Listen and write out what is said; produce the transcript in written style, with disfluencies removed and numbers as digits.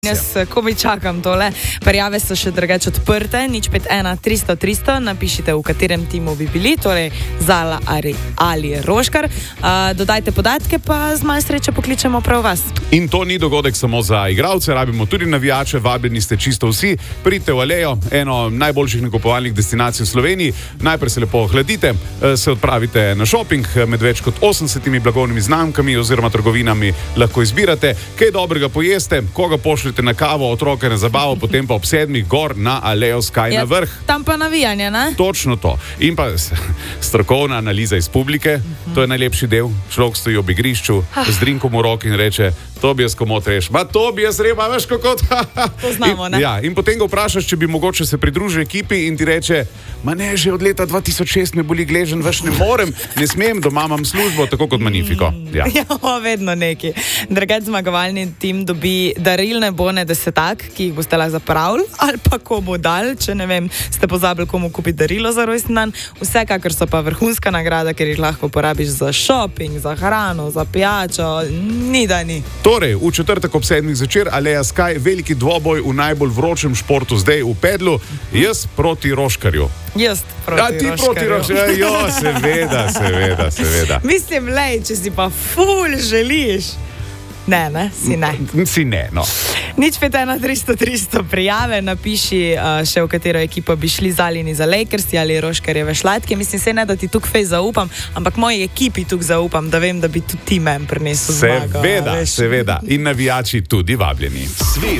Jaz komaj čakam tole. Prijave so še drugače odprte, 051 300 300, napišite, v katerem timu bi bili, torej Zala ali Roškar. Dodajte podatke, pa z malo sreče pokličemo prav vas. In to ni dogodek samo za igralce, rabimo tudi navijače, vabljeni ste čisto vsi. Pridite v Alejo, eno najboljših nakupovalnih destinacij v Sloveniji. Najprej se lepo ohladite, se odpravite na šoping, med več kot 80 blagovnimi znamkami oziroma trgovinami lahko izbirate, kaj dobrega pojeste, koga pošljete na kavo, otroke na zabavo, potem pa ob 7 gor na Alejo Sky na vrh. Tam pa navijanje, ne? Točno to. In pa strokovna analiza iz publike, to je najlepši del. Človek stoji ob igrišču z drinkom v roki in reče, to bi jaz komot reš. Ma to bi jaz reba, veš kako to. To znamo, ne? In potem ga vprašaš, če bi mogoče se pridružil ekipi in ti reče, ma ne, že od leta 2006 me boli gležen, veš ne morem, ne smem, doma imam službo, tako kot Magnifico. Ja, vedno neki. Drugač zmagovalni tim dobi darilne bone desetak, ki jih boste lahko zapravili, ali pa komu dal, če ne vem, ste pozabili komu kupiti darilo za rojstni dan. Vsekakor so pa vrhunska nagrada, ker jih lahko porabiš za shopping, za hrano, za pijačo, ni da ni. Torej, v četrtek ob 7 zvečer Aleja Sky, veliki dvoboj v najbolj vročem športu zdaj v pedlu, jaz proti Roškarju. Jaz proti Roškarju. Ti proti Roškarju, jo, seveda. Mislim, lej, če si pa ful želiš. Ne, si ne. Si ne, no. 051 300 300 prijave, napiši še v katero ekipo bi šli Zalini za Lakersi ali Roškarjeve šlatke. Mislim, se ne, da ti tukaj fej zaupam, ampak moji ekipi tukaj zaupam, da vem, da bi tudi ti meni prinesel zmago. Seveda. In navijači tudi vabljeni.